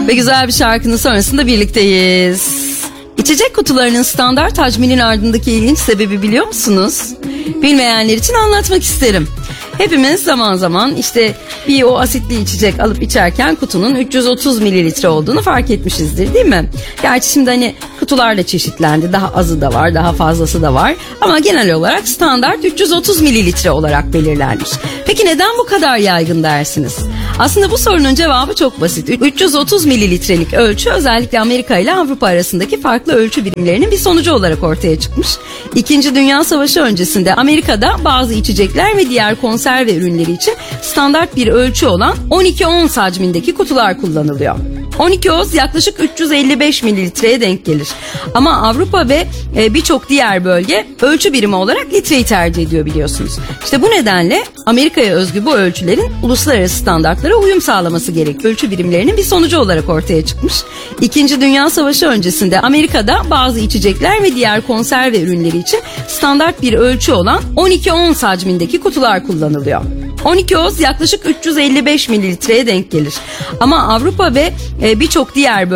Ve güzel bir şarkının sonrasında birlikteyiz. İçecek kutularının standart hacminin ardındaki ilginç sebebi biliyor musunuz? Bilmeyenler için anlatmak isterim. Hepimiz zaman zaman işte bir o asitli içecek alıp içerken kutunun 330 mililitre olduğunu fark etmişizdir, değil mi? Gerçi şimdi hani kutular da çeşitlendi. Daha azı da var, daha fazlası da var. Ama genel olarak standart 330 mililitre olarak belirlenmiş. Peki neden bu kadar yaygın dersiniz? Aslında bu sorunun cevabı çok basit. 330 mililitrelik ölçü özellikle Amerika ile Avrupa arasındaki farklı ölçü birimlerinin bir sonucu olarak ortaya çıkmış. İkinci Dünya Savaşı öncesinde Amerika'da bazı içecekler ve diğer konserve ürünleri için standart bir ölçü olan 12 ons hacmindeki kutular kullanılıyor. 12 ons yaklaşık 355 mililitreye denk gelir. Ama Avrupa ve birçok diğer bölge ölçü birimi olarak litreyi tercih ediyor biliyorsunuz. İşte bu nedenle Amerika'ya özgü bu ölçülerin uluslararası standartlara uyum sağlaması gerek. Ölçü birimlerinin bir sonucu olarak ortaya çıkmış. İkinci Dünya Savaşı öncesinde Amerika'da bazı içecekler ve diğer konserve ürünleri için standart bir ölçü olan 12 ons hacmindeki kutular kullanılıyor. 12 ons yaklaşık 355 mililitreye denk gelir. Ama Avrupa ve birçok diğer